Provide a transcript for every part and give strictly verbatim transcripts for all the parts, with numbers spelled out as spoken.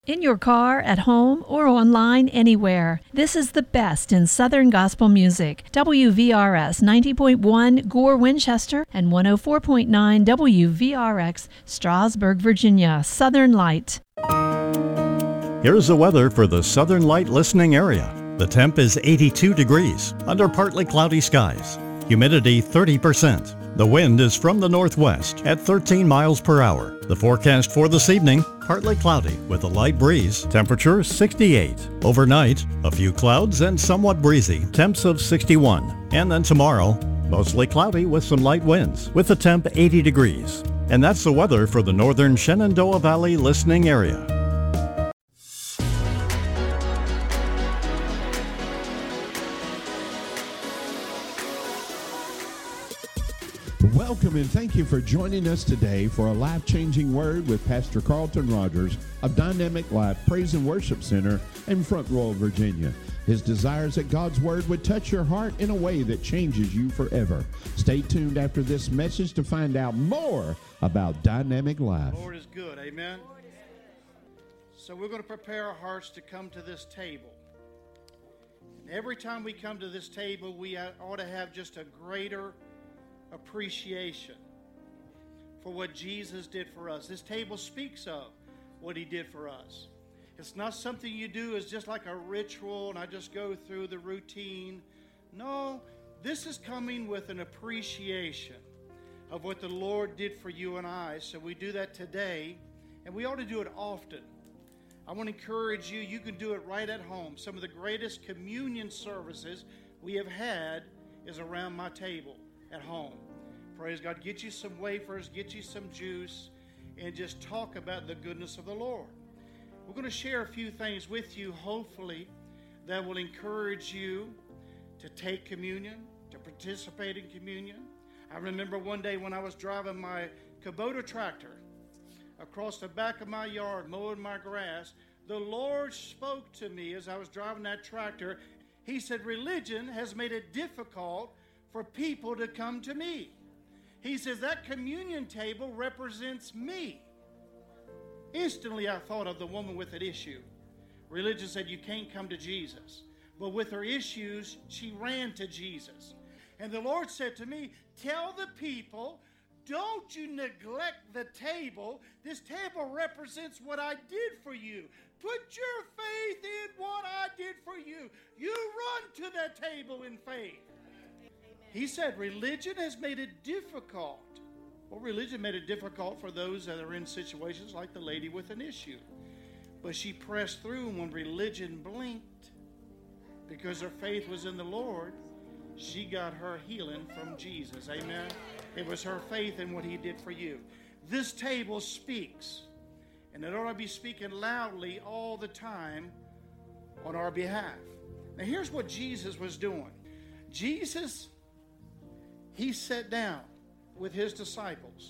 In your car, at home, or online anywhere. This is the best in Southern gospel music. W V R S ninety point one Gore, Winchester, and one oh four point nine W V R X Strasburg, Virginia. Southern Light. Here's the weather for the Southern Light listening area. The temp is eighty-two degrees under partly cloudy skies. Humidity thirty percent. The wind is from the northwest at thirteen miles per hour. The forecast for this evening, partly cloudy with a light breeze. Temperature sixty-eight. Overnight, a few clouds and somewhat breezy. Temps of sixty-one. And then tomorrow, mostly cloudy with some light winds with a temp eighty degrees. And that's the weather for the northern Shenandoah Valley listening area. Welcome and thank you for joining us today for a life-changing word with Pastor Carlton Rogers of Dynamic Life Praise and Worship Center in Front Royal, Virginia. His desire is that God's word would touch your heart in a way that changes you forever. Stay tuned after this message to find out more about Dynamic Life. The Lord is good, amen? So we're going to prepare our hearts to come to this table. And every time we come to this table, we ought to have just a greater appreciation for what Jesus did for us. This table speaks of what he did for us. It's not something you do as just like a ritual and I just go through the routine. No, this is coming with an appreciation of what the Lord did for you and I. So we do that today, and we ought to do it often. I want to encourage you, you can do it right at home. Some of the greatest communion services we have had is around my table at home. Praise God. Get you some wafers, get you some juice, and just talk about the goodness of the Lord. We're going to share a few things with you, hopefully, that will encourage you to take communion, to participate in communion. I remember one day when I was driving my Kubota tractor across the back of my yard, mowing my grass, the Lord spoke to me as I was driving that tractor. He said, religion has made it difficult for people to come to me. He says, that communion table represents me. Instantly, I thought of the woman with an issue. Religion said, you can't come to Jesus. But with her issues, she ran to Jesus. And the Lord said to me, tell the people, don't you neglect the table. This table represents what I did for you. Put your faith in what I did for you. You run to that table in faith. He said religion has made it difficult. Well, religion made it difficult for those that are in situations like the lady with an issue. But she pressed through, and when religion blinked, because her faith was in the Lord, she got her healing from Jesus. Amen? It was her faith in what he did for you. This table speaks, and it ought to be speaking loudly all the time on our behalf. Now, here's what Jesus was doing. Jesus, he sat down with his disciples,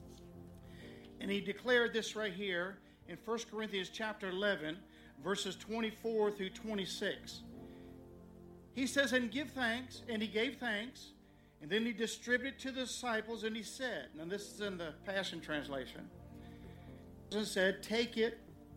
and he declared this right here in First Corinthians chapter eleven, verses twenty-four through twenty-six. He says, and give thanks, and he gave thanks, and then he distributed to the disciples, and he said, now this is in the Passion Translation, and said, take it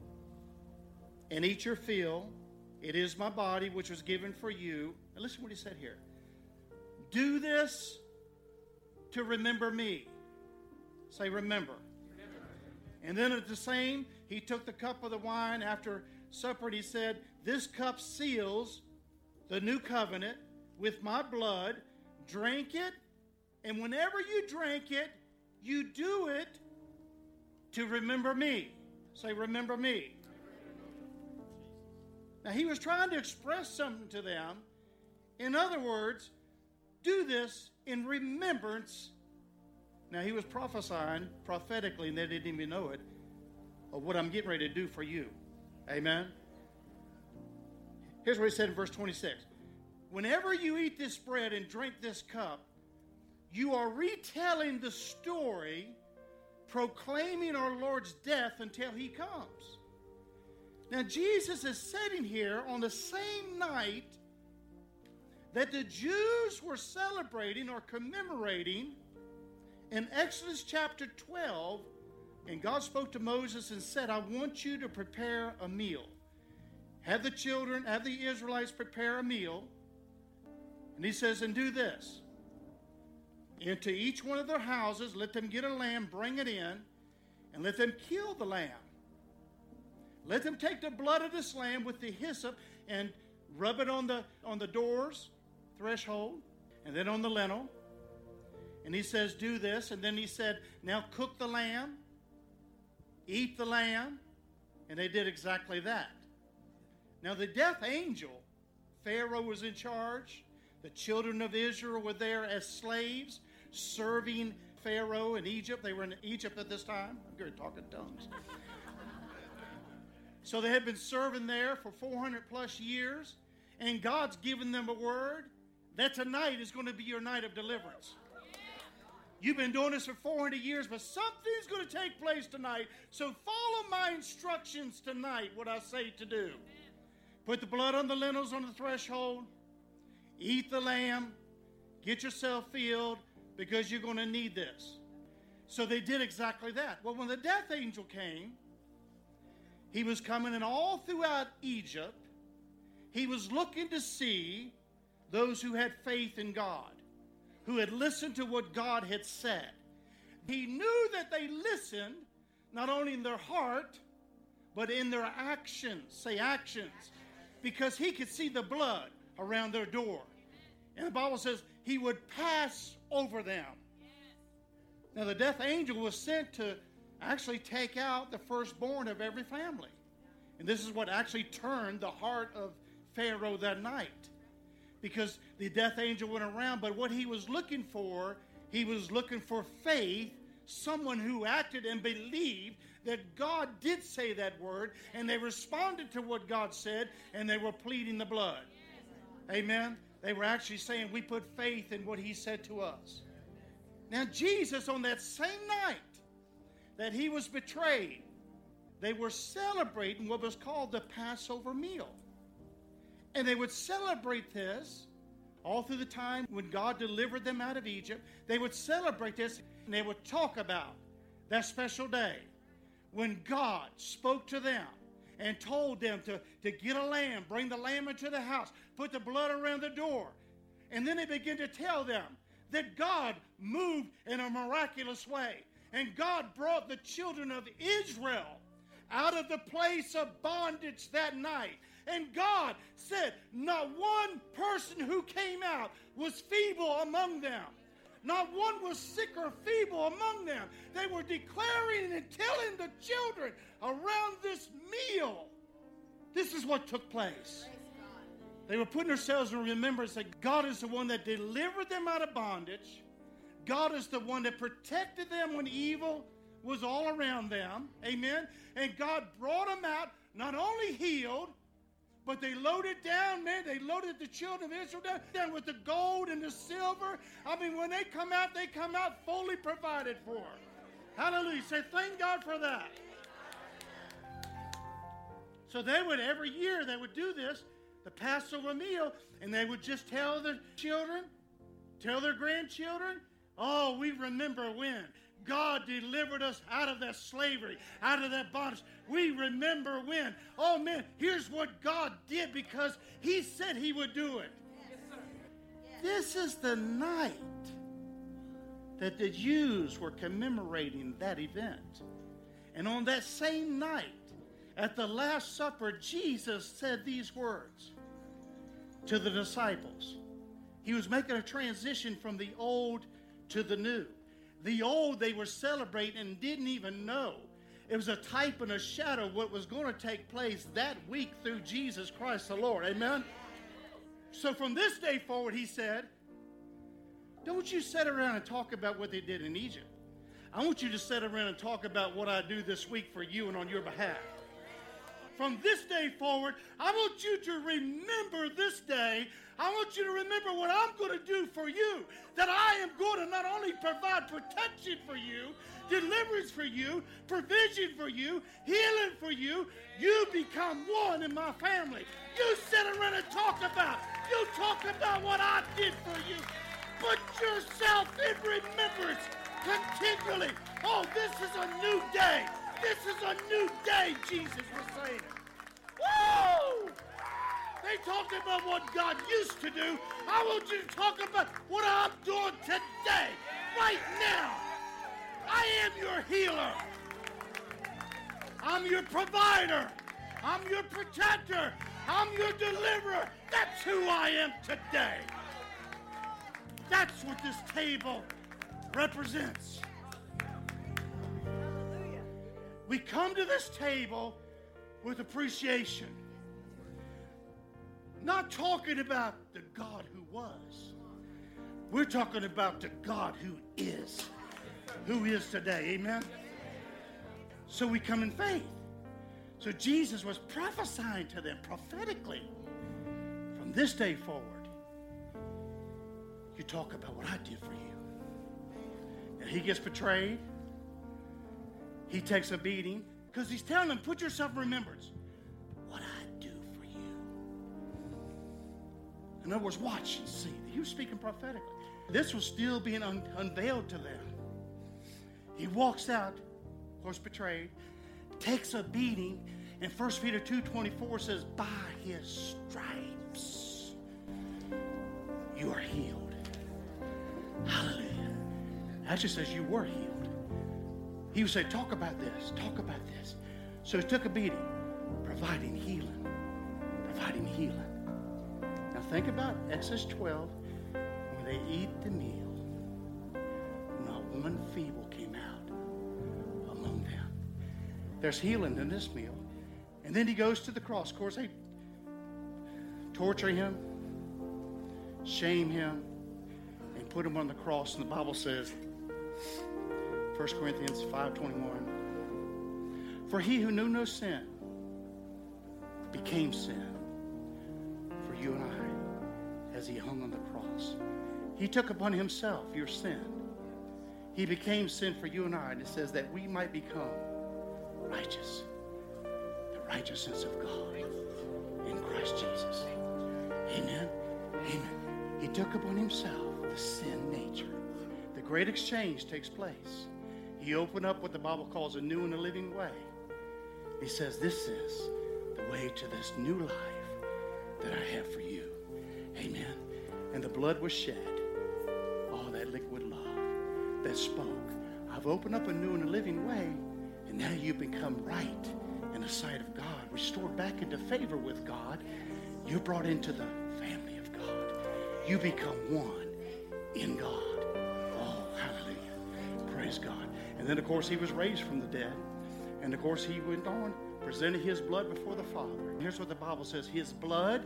and eat your fill. It is my body, which was given for you. And listen to what he said here. Do this to remember me. Say, remember. remember. And then at the same, he took the cup of the wine after supper, and he said, this cup seals the new covenant with my blood. Drink it, and whenever you drink it, you do it to remember me. Say, remember me. Now, he was trying to express something to them. In other words, do this in remembrance. Now, he was prophesying prophetically, and they didn't even know it, of what I'm getting ready to do for you. Amen? Here's what he said in verse twenty-six. Whenever you eat this bread and drink this cup, you are retelling the story, proclaiming our Lord's death until he comes. Now, Jesus is sitting here on the same night that the Jews were celebrating or commemorating in Exodus chapter twelve, And God spoke to Moses and said, I want you to prepare a meal. Have the children, have the Israelites prepare a meal. And he says, and do this. Into each one of their houses, let them get a lamb, bring it in, and let them kill the lamb. Let them take the blood of this lamb with the hyssop and rub it on the, on the doors, threshold, and then on the lintel. And he says, do this. And then he said, now cook the lamb, eat the lamb. And they did exactly that. Now the death angel, Pharaoh was in charge. The children of Israel were there as slaves, serving Pharaoh in Egypt. They were in Egypt at this time. I'm good at talking tongues. So they had been serving there for four hundred plus years. And God's given them a word that tonight is going to be your night of deliverance. You've been doing this for four hundred years, but something's going to take place tonight. So follow my instructions tonight, what I say to do. Put the blood on the lintels on the threshold. Eat the lamb. Get yourself filled, because you're going to need this. So they did exactly that. Well, when the death angel came, he was coming in all throughout Egypt. He was looking to see those who had faith in God, who had listened to what God had said. He knew that they listened, not only in their heart, but in their actions. Say actions. Because he could see the blood around their door. And the Bible says he would pass over them. Now the death angel was sent to actually take out the firstborn of every family. And this is what actually turned the heart of Pharaoh that night. Because the death angel went around, but what he was looking for, he was looking for faith, someone who acted and believed that God did say that word, and they responded to what God said, and they were pleading the blood. Amen? They were actually saying, we put faith in what he said to us. Now Jesus, on that same night that he was betrayed, they were celebrating what was called the Passover meal. And they would celebrate this all through the time when God delivered them out of Egypt. They would celebrate this, and they would talk about that special day when God spoke to them and told them to, to get a lamb, bring the lamb into the house, put the blood around the door. And then they began to tell them that God moved in a miraculous way. And God brought the children of Israel out of the place of bondage that night. And God said not one person who came out was feeble among them. Not one was sick or feeble among them. They were declaring and telling the children around this meal, this is what took place. They were putting themselves in remembrance that God is the one that delivered them out of bondage. God is the one that protected them when evil was all around them. Amen. And God brought them out, not only healed, but they loaded down, man, they loaded the children of Israel down, down with the gold and the silver. I mean, when they come out, they come out fully provided for. Hallelujah. Say, thank God for that. So they would, every year, they would do this, the Passover meal, and they would just tell their children, tell their grandchildren, oh, we remember when God delivered us out of that slavery, out of that bondage. We remember when. Oh, man, here's what God did because he said he would do it. Yes, sir. Yes. This is the night that the Jews were commemorating that event. And on that same night, at the Last Supper, Jesus said these words to the disciples. He was making a transition from the old to the new. The old they were celebrating and didn't even know. It was a type and a shadow of what was going to take place that week through Jesus Christ the Lord. Amen? So from this day forward, he said, don't you sit around and talk about what they did in Egypt. I want you to sit around and talk about what I do this week for you and on your behalf. From this day forward, I want you to remember this day. I want you to remember what I'm going to do for you. That I am going to not only provide protection for you, deliverance for you, provision for you, healing for you. You become one in my family. You sit around and talk about. You talk about what I did for you. Put yourself in remembrance continually Oh, this is a new day. This is a new day, Jesus was saying. Woo! They talked about what God used to do. I want you to talk about what I'm doing today, right now. I am your healer. I'm your provider. I'm your protector. I'm your deliverer. That's who I am today. That's what this table represents. We come to this table with appreciation. Not talking about the God who was. We're talking about the God who is. Who is today, amen? So we come in faith. So Jesus was prophesying to them prophetically. From this day forward, you talk about what I did for you. And he gets betrayed. He takes a beating because he's telling them, put yourself in remembrance. What I do for you. In other words, watch and see. He was speaking prophetically. This was still being un- unveiled to them. He walks out, of course betrayed, takes a beating, and First Peter two twenty-four says, by his stripes you are healed. Hallelujah. Actually says you were healed. He would say, talk about this, talk about this. So he took a beating, providing healing, providing healing. Now think about Exodus twelve, when they eat the meal, not one feeble came out among them. There's healing in this meal. And then he goes to the cross. Of course, they torture him, shame him, and put him on the cross. And the Bible says, First Corinthians five twenty-one, for he who knew no sin became sin for you and I as he hung on the cross. He took upon himself your sin. He became sin for you and I. And it says that we might become righteous. The righteousness of God in Christ Jesus. Amen. Amen. He took upon himself the sin nature. The great exchange takes place. He opened up what the Bible calls a new and a living way. He says, this is the way to this new life that I have for you. Amen. And the blood was shed. All that liquid love that spoke. I've opened up a new and a living way, and now you become right in the sight of God, restored back into favor with God. You're brought into the family of God. You become one in God. Oh, hallelujah. Praise God. And then, of course, he was raised from the dead. And, of course, he went on, presented his blood before the Father. And here's what the Bible says. His blood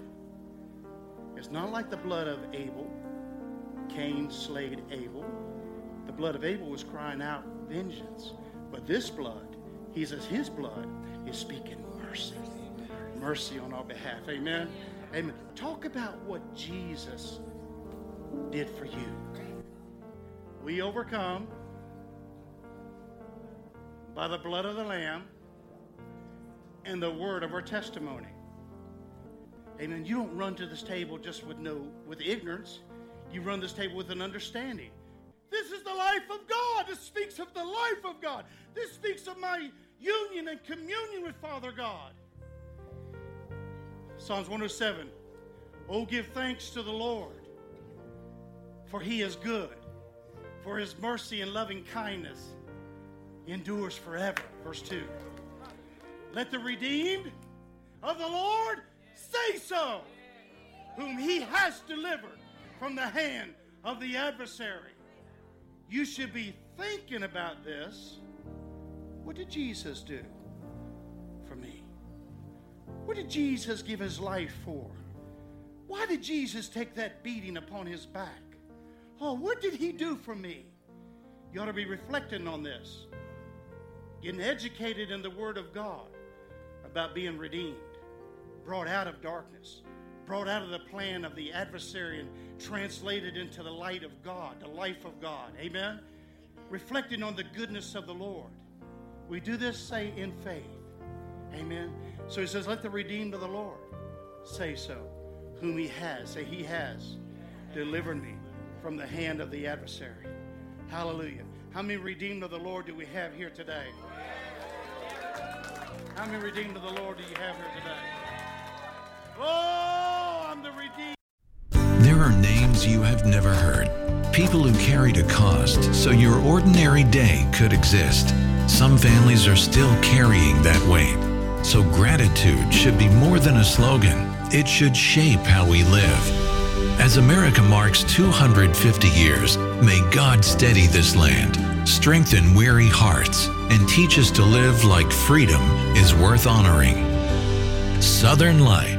is not like the blood of Abel. Cain slayed Abel. The blood of Abel was crying out vengeance. But this blood, he says his blood is speaking mercy. Mercy on our behalf. Amen. Amen. Talk about what Jesus did for you. We overcome by the blood of the Lamb and the word of our testimony. Amen. You don't run to this table just with no with ignorance. You run this table with an understanding. This is the life of God. This speaks of the life of God. This speaks of my union and communion with Father God. Psalms one oh seven. Oh, give thanks to the Lord, for he is good, for his mercy and loving kindness endures forever. Verse two. Let the redeemed of the Lord say so, whom he has delivered from the hand of the adversary. You should be thinking about this. What did Jesus do for me? What did Jesus give his life for? Why did Jesus take that beating upon his back? Oh, what did he do for me? You ought to be reflecting on this. Getting educated in the Word of God about being redeemed, brought out of darkness, brought out of the plan of the adversary and translated into the light of God, the life of God. Amen? Reflecting on the goodness of the Lord. We do this, say, in faith. Amen? So he says, let the redeemed of the Lord say so, whom he has, say he has delivered me from the hand of the adversary. Hallelujah. How many redeemed of the Lord do we have here today? How many redeemed of the Lord do you have here today? Oh, I'm the redeemed. There are names you have never heard. People who carried a cost so your ordinary day could exist. Some families are still carrying that weight. So gratitude should be more than a slogan. It should shape how we live. As America marks two hundred fifty years, may God steady this land, strengthen weary hearts, and teach us to live like freedom is worth honoring. Southern Light.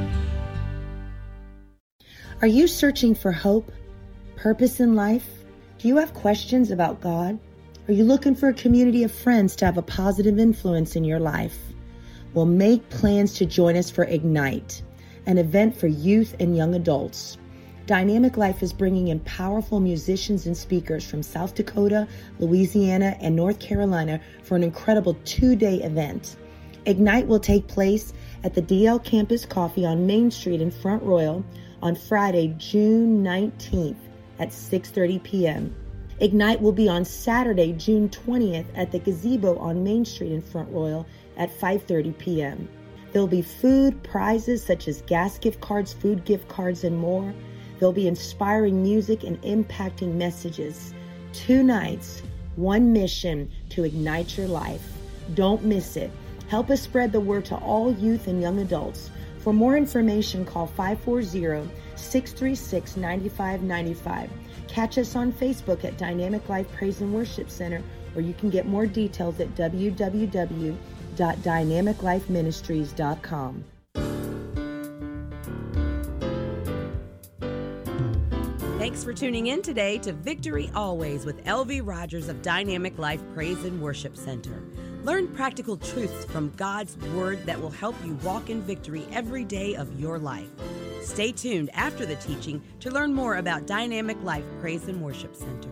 Are you searching for hope, purpose in life? Do you have questions about God? Are you looking for a community of friends to have a positive influence in your life? Well, make plans to join us for Ignite, an event for youth and young adults. Dynamic Life is bringing in powerful musicians and speakers from South Dakota, Louisiana, and North Carolina for an incredible two-day event. Ignite will take place at the D L Campus Coffee on Main Street in Front Royal on Friday, June nineteenth at six thirty p.m. Ignite will be on Saturday, June twentieth at the Gazebo on Main Street in Front Royal at five thirty p.m. There will be food, prizes such as gas gift cards, food gift cards, and more. There'll be inspiring music and impacting messages. Two nights, one mission to ignite your life. Don't miss it. Help us spread the word to all youth and young adults. For more information, call five four zero, six three six, nine five nine five. Catch us on Facebook at Dynamic Life Praise and Worship Center, or you can get more details at w w w dot dynamic life ministries dot com. Thanks for tuning in today to Victory Always with L V Rogers of Dynamic Life Praise and Worship Center. Learn practical truths from God's Word that will help you walk in victory every day of your life. Stay tuned after the teaching to learn more about Dynamic Life Praise and Worship Center.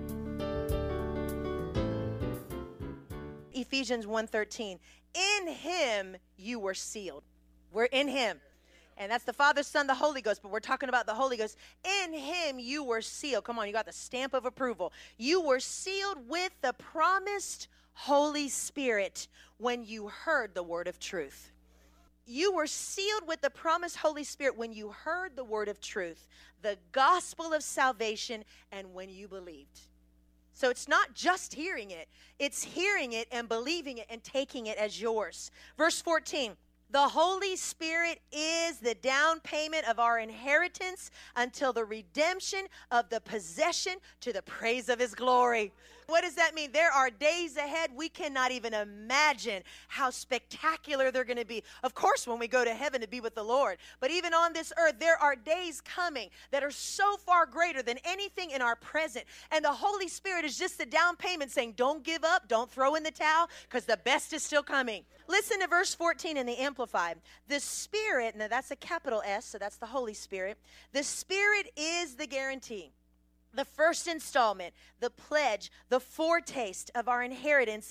Ephesians one thirteen. In him you were sealed. We're in him. And that's the Father, Son, the Holy Ghost, but we're talking about the Holy Ghost. In him you were sealed. Come on, you got the stamp of approval. You were sealed with the promised Holy Spirit when you heard the word of truth. You were sealed with the promised Holy Spirit when you heard the word of truth, the gospel of salvation, and when you believed. So it's not just hearing it. It's hearing it and believing it and taking it as yours. Verse fourteen. The Holy Spirit is the down payment of our inheritance until the redemption of the possession to the praise of his glory. What does that mean? There are days ahead we cannot even imagine how spectacular they're going to be. Of course, when we go to heaven to be with the Lord. But even on this earth, there are days coming that are so far greater than anything in our present. And the Holy Spirit is just the down payment saying, don't give up, don't throw in the towel, because the best is still coming. Listen to verse fourteen in the Amplified. The Spirit, now that's a capital S, so that's the Holy Spirit. The Spirit is the guarantee, the first installment, the pledge, the foretaste of our inheritance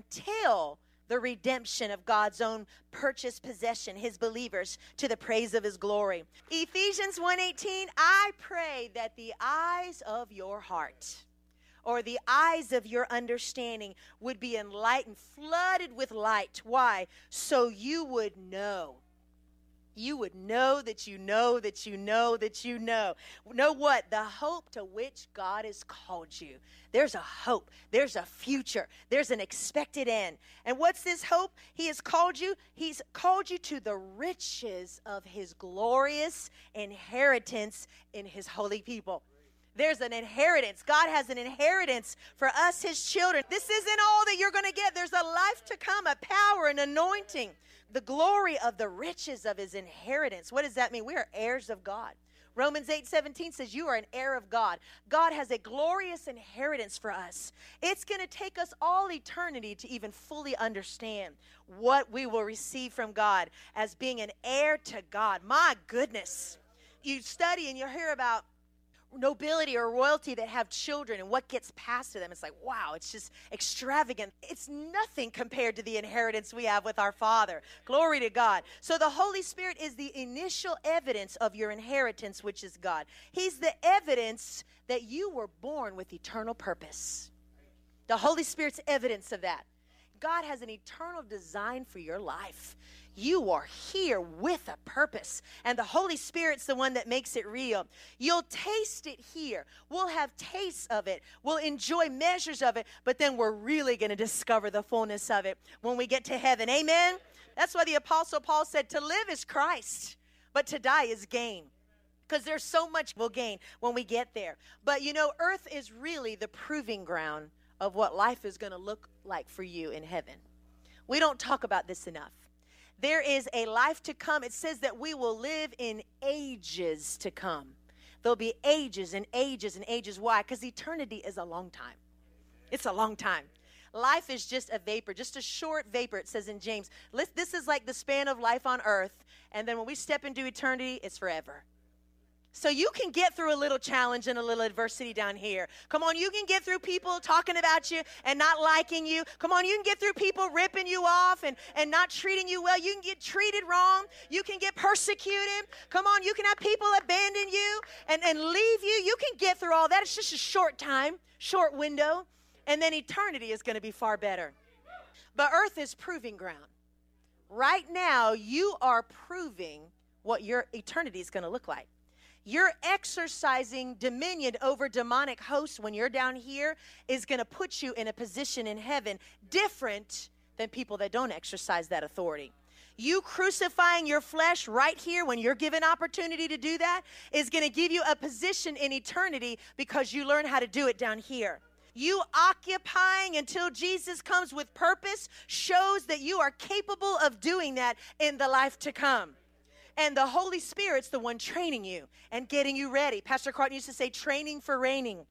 until the redemption of God's own purchased possession, his believers, to the praise of his glory. Ephesians one eighteen, I pray that the eyes of your heart, or the eyes of your understanding, would be enlightened, flooded with light. Why? So you would know. You would know that you know that you know that you know. Know what? The hope to which God has called you. There's a hope. There's a future. There's an expected end. And what's this hope? He has called you. He's called you to the riches of his glorious inheritance in his holy people. There's an inheritance. God has an inheritance for us, his children. This isn't all that you're going to get. There's a life to come, a power, an anointing, the glory of the riches of his inheritance. What does that mean? We are heirs of God. Romans eight seventeen says you are an heir of God. God has a glorious inheritance for us. It's going to take us all eternity to even fully understand what we will receive from God as being an heir to God. My goodness. You study and you hear about nobility or royalty that have children and what gets passed to them. It's like, wow, it's just extravagant. It's nothing compared to the inheritance we have with our Father. Glory to God. So the Holy Spirit is the initial evidence of your inheritance, which is God. He's the evidence that you were born with eternal purpose. The Holy Spirit's evidence of that. God has an eternal design for your life. You are here with a purpose, and the Holy Spirit's the one that makes it real. You'll taste it here. We'll have tastes of it. We'll enjoy measures of it, but then we're really going to discover the fullness of it when we get to heaven. Amen? That's why the Apostle Paul said, to live is Christ, but to die is gain. Because there's so much we'll gain when we get there. But you know, earth is really the proving ground of what life is going to look like for you in heaven. We don't talk about this enough. There is a life to come. It says that we will live in ages to come. There'll be ages and ages and ages. Why? Because eternity is a long time. It's a long time. Life is just a vapor, just a short vapor, it says in James. This is like the span of life on earth. And then when we step into eternity, it's forever. So you can get through a little challenge and a little adversity down here. Come on, you can get through people talking about you and not liking you. Come on, you can get through people ripping you off and, and not treating you well. You can get treated wrong. You can get persecuted. Come on, you can have people abandon you and, and leave you. You can get through all that. It's just a short time, short window, and then eternity is going to be far better. But earth is proving ground. Right now, you are proving what your eternity is going to look like. You're exercising dominion over demonic hosts when you're down here is going to put you in a position in heaven different than people that don't exercise that authority. You crucifying your flesh right here when you're given opportunity to do that is going to give you a position in eternity because you learn how to do it down here. You occupying until Jesus comes with purpose shows that you are capable of doing that in the life to come. And the Holy Spirit's the one training you and getting you ready. Pastor Carlton used to say training for reigning.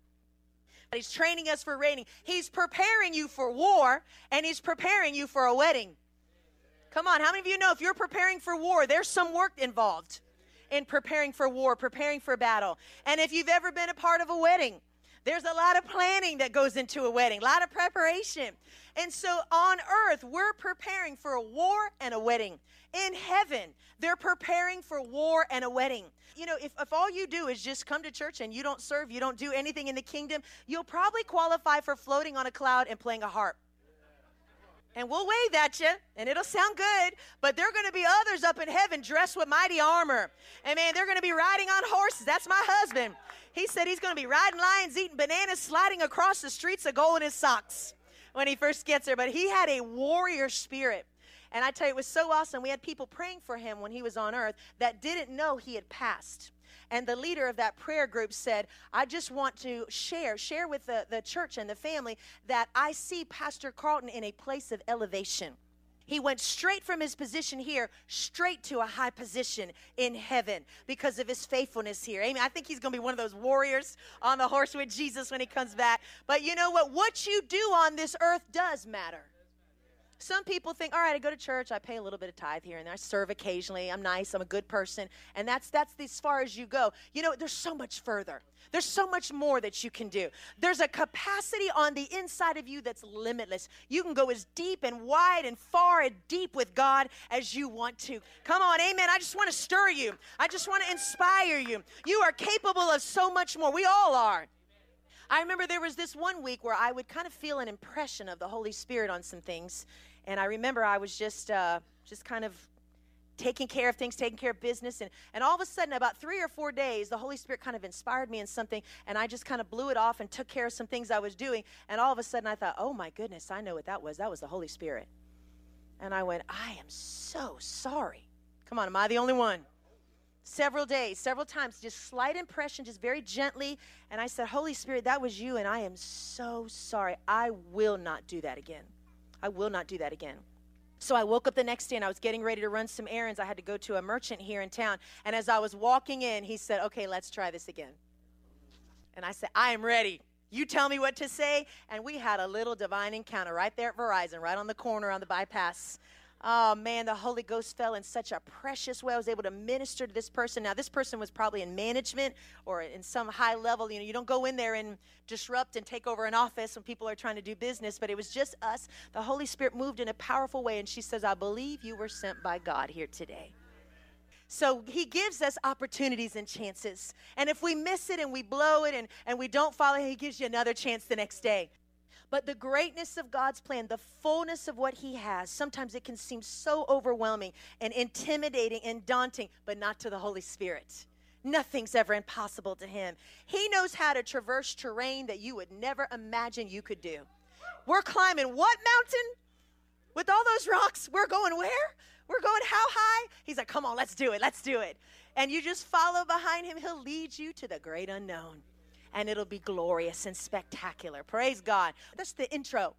He's training us for reigning. He's preparing you for war, and he's preparing you for a wedding. Come on, how many of you know if you're preparing for war, there's some work involved in preparing for war, preparing for battle. And if you've ever been a part of a wedding, there's a lot of planning that goes into a wedding, a lot of preparation. And so on earth, we're preparing for a war and a wedding. In heaven, they're preparing for war and a wedding. You know, if, if all you do is just come to church and you don't serve, you don't do anything in the kingdom, you'll probably qualify for floating on a cloud and playing a harp. And we'll wave at you, and it'll sound good, but there are going to be others up in heaven dressed with mighty armor. And, man, they're going to be riding on horses. That's my husband. He said he's going to be riding lions, eating bananas, sliding across the streets of gold in his socks when he first gets there. But he had a warrior spirit. And I tell you, it was so awesome. We had people praying for him when he was on earth that didn't know he had passed. And the leader of that prayer group said, I just want to share, share with the, the church and the family that I see Pastor Carlton in a place of elevation. He went straight from his position here, straight to a high position in heaven because of his faithfulness here. Amen. I think he's going to be one of those warriors on the horse with Jesus when he comes back. But you know what? What you do on this earth does matter. Some people think, all right, I go to church, I pay a little bit of tithe here and there, I serve occasionally, I'm nice, I'm a good person, and that's that's as far as you go. You know, there's so much further. There's so much more that you can do. There's a capacity on the inside of you that's limitless. You can go as deep and wide and far and deep with God as you want to. Come on, amen. I just want to stir you. I just want to inspire you. You are capable of so much more. We all are. I remember there was this one week where I would kind of feel an impression of the Holy Spirit on some things. And I remember I was just uh, just kind of taking care of things, taking care of business. And, and all of a sudden, about three or four days, the Holy Spirit kind of inspired me in something. And I just kind of blew it off and took care of some things I was doing. And all of a sudden, I thought, oh, my goodness, I know what that was. That was the Holy Spirit. And I went, I am so sorry. Come on, am I the only one? Several days, several times, just slight impression, just very gently. And I said, Holy Spirit, that was you. And I am so sorry. I will not do that again. I will not do that again. So I woke up the next day and I was getting ready to run some errands. I had to go to a merchant here in town. And as I was walking in, he said, okay, let's try this again. And I said, I am ready. You tell me what to say. And we had a little divine encounter right there at Verizon, right on the corner on the bypass. Oh, man, the Holy Ghost fell in such a precious way. I was able to minister to this person. Now, this person was probably in management or in some high level. You know, you don't go in there and disrupt and take over an office when people are trying to do business, but it was just us. The Holy Spirit moved in a powerful way, and she says, I believe you were sent by God here today. So he gives us opportunities and chances. And if we miss it and we blow it and, and we don't follow, he gives you another chance the next day. But the greatness of God's plan, the fullness of what he has, sometimes it can seem so overwhelming and intimidating and daunting, but not to the Holy Spirit. Nothing's ever impossible to him. He knows how to traverse terrain that you would never imagine you could do. We're climbing what mountain? With all those rocks, we're going where? We're going how high? He's like, come on, let's do it, let's do it. And you just follow behind him. He'll lead you to the great unknown. And it'll be glorious and spectacular. Praise God. That's the intro.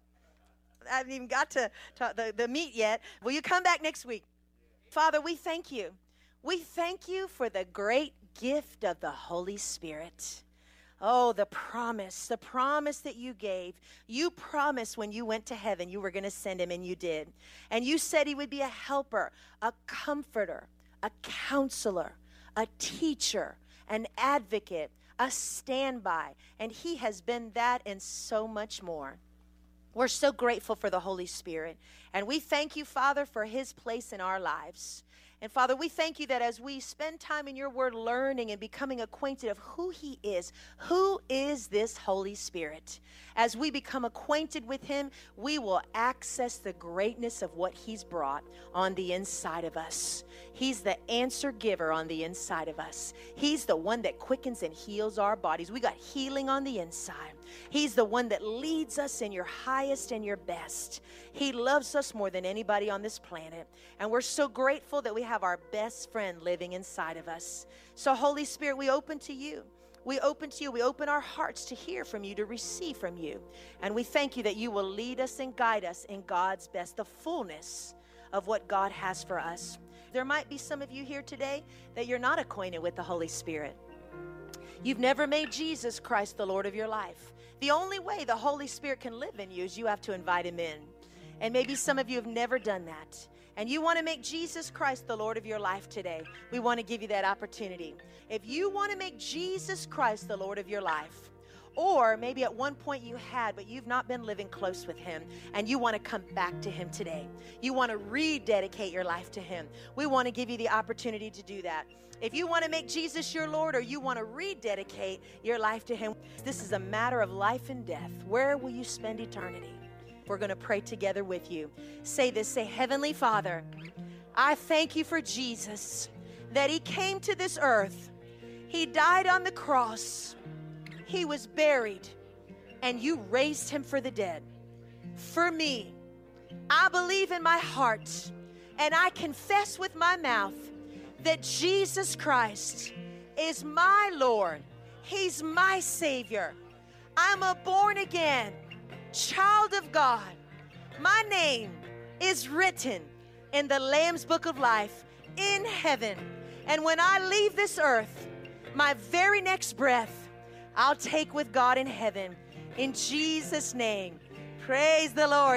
I haven't even got to, to the, the meat yet. Will you come back next week? Father, we thank you. We thank you for the great gift of the Holy Spirit. Oh, the promise, the promise that you gave. You promised when you went to heaven you were going to send him, and you did. And you said he would be a helper, a comforter, a counselor, a teacher, an advocate, a standby. And he has been that and so much more. We're so grateful for the Holy Spirit. And we thank you, Father, for his place in our lives. And Father, we thank you that as we spend time in your word learning and becoming acquainted of who he is, who is this Holy Spirit? As we become acquainted with him, we will access the greatness of what he's brought on the inside of us. He's the answer giver on the inside of us. He's the one that quickens and heals our bodies. We got healing on the inside. He's the one that leads us in your highest and your best. He loves us more than anybody on this planet. And we're so grateful that we have our best friend living inside of us. So Holy Spirit, we open to you. We open to you. We open our hearts to hear from you, to receive from you. And we thank you that you will lead us and guide us in God's best, the fullness of what God has for us. There might be some of you here today that you're not acquainted with the Holy Spirit. You've never made Jesus Christ the Lord of your life. The only way the Holy Spirit can live in you is you have to invite him in. And maybe some of you have never done that. And you want to make Jesus Christ the Lord of your life today. We want to give you that opportunity. If you want to make Jesus Christ the Lord of your life, or maybe at one point you had, but you've not been living close with him, and you want to come back to him today. You want to rededicate your life to him. We want to give you the opportunity to do that. If you want to make Jesus your Lord, or you want to rededicate your life to him, this is a matter of life and death. Where will you spend eternity? We're going to pray together with you. Say this, say, Heavenly Father, I thank you for Jesus, that he came to this earth. He died on the cross. He was buried, and you raised him for the dead. For me, I believe in my heart, and I confess with my mouth that Jesus Christ is my Lord. He's my Savior. I'm a born again child of God. My name is written in the Lamb's Book of Life in heaven. And when I leave this earth, my very next breath, I'll take with God in heaven. In Jesus' name, praise the Lord.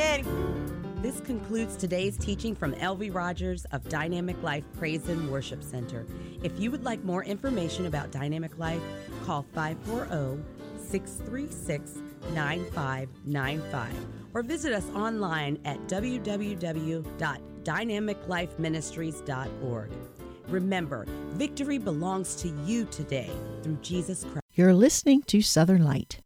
Amen. This concludes today's teaching from L V Rogers of Dynamic Life Praise and Worship Center. If you would like more information about Dynamic Life, call five four zero, six three six, nine five nine five or visit us online at w w w dot dynamic life ministries dot org. Remember, victory belongs to you today through Jesus Christ. You're listening to Southern Light.